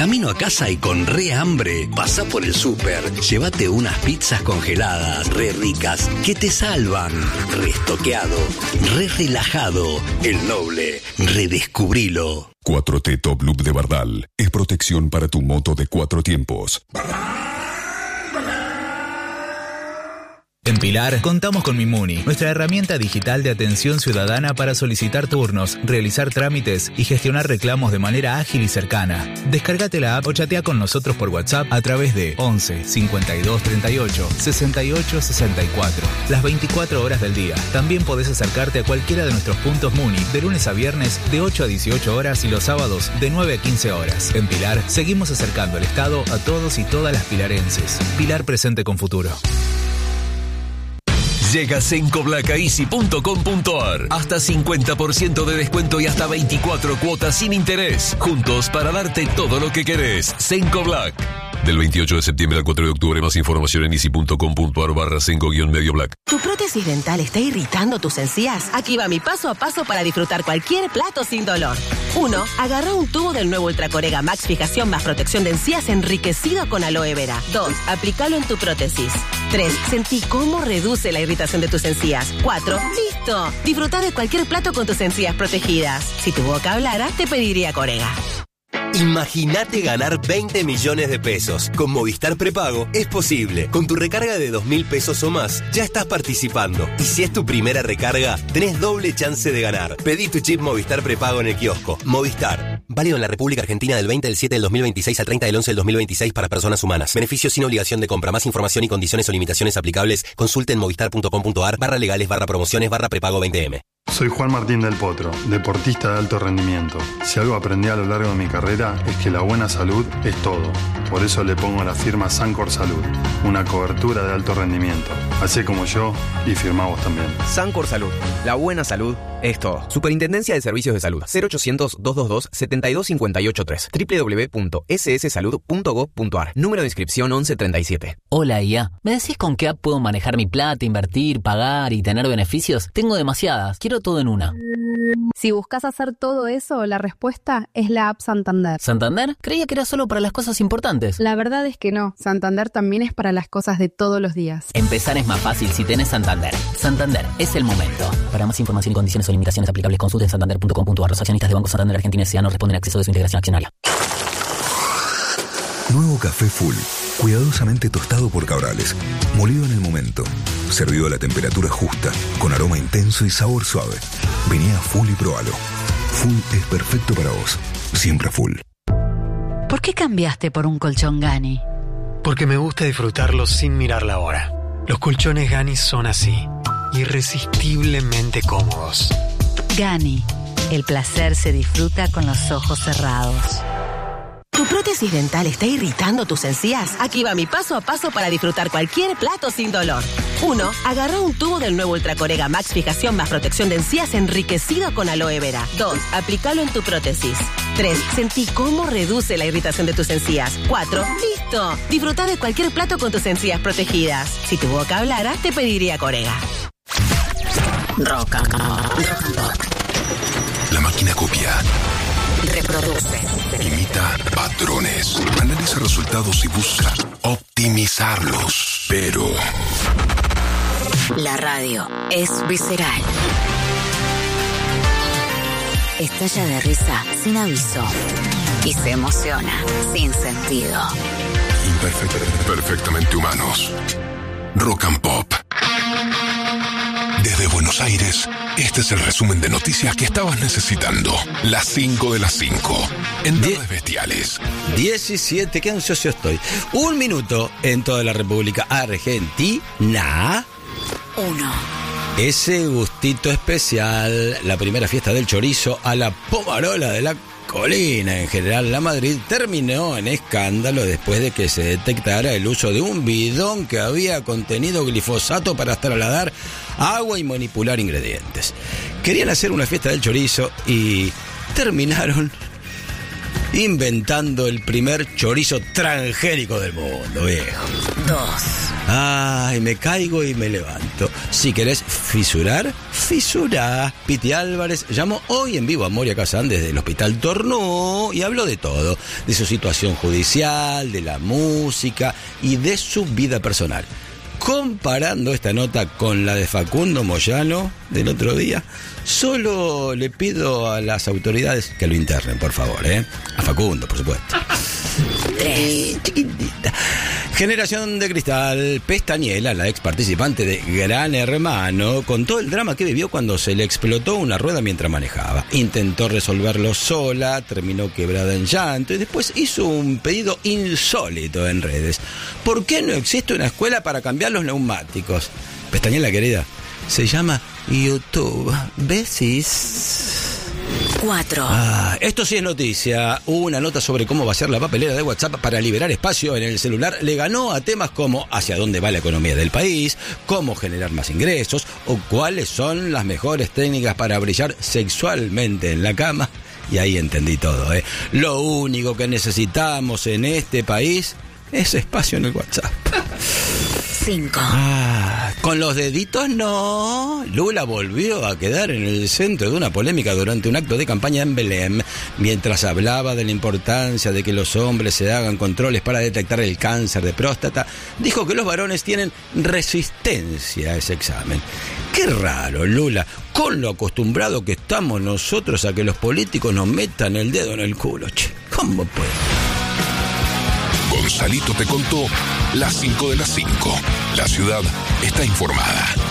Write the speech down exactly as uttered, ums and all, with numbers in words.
Camino a casa y con re hambre, pasá por el súper, llévate unas pizzas congeladas, re ricas, que te salvan. Restoqueado, re relajado, el Noble, redescubrilo. cuatro T Top Loop de Bardal es protección para tu moto de cuatro tiempos. En Pilar, contamos con Mimuni, nuestra herramienta digital de atención ciudadana para solicitar turnos, realizar trámites y gestionar reclamos de manera ágil y cercana. Descárgate la app o chatea con nosotros por WhatsApp a través de once cincuenta y dos treinta y ocho sesenta y ocho sesenta y cuatro, las veinticuatro horas del día. También podés acercarte a cualquiera de nuestros puntos Muni de lunes a viernes de ocho a dieciocho horas y los sábados de nueve a quince horas. En Pilar, seguimos acercando el Estado a todos y todas las pilarenses. Pilar presente con futuro. Llega Senco Black a easy punto com punto ar. Hasta cincuenta por ciento de descuento y hasta veinticuatro cuotas sin interés. Juntos para darte todo lo que querés. Senco Black. Del veintiocho de septiembre al cuatro de octubre, más información en easy punto com punto ar barra Senco guión medio black. ¿Tu prótesis dental está irritando tus encías? Aquí va mi paso a paso para disfrutar cualquier plato sin dolor. uno. Agarra un tubo del nuevo Ultracorega Max Fijación más protección de encías enriquecido con aloe vera. dos. Aplícalo en tu prótesis. tres. Sentí cómo reduce la irritación de tus encías. cuatro. ¡Listo! Disfruta de cualquier plato con tus encías protegidas. Si tu boca hablara, te pediría Corega. Imagínate ganar veinte millones de pesos. Con Movistar Prepago es posible. Con tu recarga de dos mil pesos o más, ya estás participando. Y si es tu primera recarga, tenés doble chance de ganar. Pedí tu chip Movistar Prepago en el kiosco. Movistar. Válido en la República Argentina del veinte del siete del dos mil veintiséis al treinta del once del dos mil veintiséis para personas humanas. Beneficios sin obligación de compra. Más información y condiciones o limitaciones aplicables, consulte en movistar punto com punto ar barra legales barra promociones barra prepago veinte eme. Soy Juan Martín del Potro, deportista de alto rendimiento. Si algo aprendí a lo largo de mi carrera es que la buena salud es todo. Por eso le pongo la firma Sancor Salud, una cobertura de alto rendimiento. Hacé como yo y firmá vos también. Sancor Salud, la buena salud es todo. Superintendencia de Servicios de Salud, cero ochocientos, doscientos veintidós, setenta y dos cincuenta y ocho tres, doble u doble u doble u punto ese ese salud punto gob punto ar, número de inscripción once treinta y siete. Hola I A, ¿me decís con qué app puedo manejar mi plata, invertir, pagar y tener beneficios? Tengo demasiadas, quiero todo en una. Si buscas hacer todo eso, la respuesta es la app Santander. ¿Santander? Creía que era solo para las cosas importantes. La verdad es que no, Santander también es para las cosas de todos los días. Empezar es más fácil si tenés Santander. Santander, es el momento. Para más información y condiciones o limitaciones aplicables, consulte en santander punto com punto ar. Los accionistas de Banco Santander Argentina S A no responden a acceso de su integración accionaria. Nuevo café Full, cuidadosamente tostado por Cabrales, molido en el momento, servido a la temperatura justa, con aroma intenso y sabor suave. Vení a Full y probalo. Full es perfecto para vos, siempre Full. ¿Por qué cambiaste por un colchón Gani? Porque me gusta disfrutarlo sin mirar la hora. Los colchones Gani son así, irresistiblemente cómodos. Gani, el placer se disfruta con los ojos cerrados. ¿Tu prótesis dental está irritando tus encías? Aquí va mi paso a paso para disfrutar cualquier plato sin dolor. uno. Agarra un tubo del nuevo Ultracorega Max Fijación más protección de encías enriquecido con aloe vera. dos. Aplícalo en tu prótesis. tres. Sentí cómo reduce la irritación de tus encías. cuatro. ¡Listo! Disfruta de cualquier plato con tus encías protegidas. Si tu boca hablara, te pediría Corega. Rock and Pop. La máquina copia, Reproduce. imita patrones, analiza resultados y busca optimizarlos. Pero La radio es visceral. Estalla de risa sin aviso. Y se emociona sin sentido. Imperfect- perfectamente humanos. Rock and Pop. Desde Buenos Aires, este es el resumen de noticias que estabas necesitando. Las cinco de las cinco. En Tardes Bestiales. diecisiete, qué ansioso estoy. Un minuto en toda la República Argentina. Uno. Ese gustito especial, la primera fiesta del chorizo a la Pomarola de la Colina, en General La Madrid, terminó en escándalo después de que se detectara el uso de un bidón que había contenido glifosato para trasladar agua y manipular ingredientes. Querían hacer una fiesta del chorizo y terminaron inventando el primer chorizo transgénico del mundo, viejo. Dos. Ay, me caigo y me levanto. Si querés fisurar, fisurá. Piti Álvarez llamó hoy en vivo a Moria Kazan desde el Hospital Tornú y habló de todo, de su situación judicial, de la música y de su vida personal. Comparando esta nota con la de Facundo Moyano del otro día, solo le pido a las autoridades que lo internen, por favor, ¿eh? A Facundo, por supuesto. Tres. Chiquitita. Generación de Cristal. Pestañela, la ex participante de Gran Hermano, contó el drama que vivió cuando se le explotó una rueda mientras manejaba. Intentó resolverlo sola, terminó quebrada en llanto y después hizo un pedido insólito en redes. ¿Por qué no existe una escuela para cambiar los neumáticos? Pestañela, querida, se llama YouTube. ¿Besis? Cuatro. Ah, esto sí es noticia. Hubo una nota sobre cómo va a ser la papelera de WhatsApp para liberar espacio en el celular. Le ganó a temas como hacia dónde va la economía del país, cómo generar más ingresos o cuáles son las mejores técnicas para brillar sexualmente en la cama. Y ahí entendí todo, ¿eh? Lo único que necesitamos en este país es espacio en el WhatsApp. Cinco. Ah, con los deditos no. Lula volvió a quedar en el centro de una polémica durante un acto de campaña en Belém. Mientras hablaba de la importancia de que los hombres se hagan controles para detectar el cáncer de próstata, dijo que los varones tienen resistencia a ese examen. Qué raro, Lula, con lo acostumbrado que estamos nosotros a que los políticos nos metan el dedo en el culo, che. ¿Cómo puede? Gonzalito te contó las cinco de las cinco. La ciudad está informada.